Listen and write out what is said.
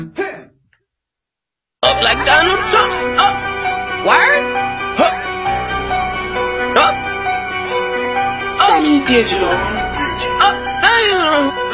Up like Donald Trump. Up. Word. Up. Up. Sunny Digital. Up. Now you know.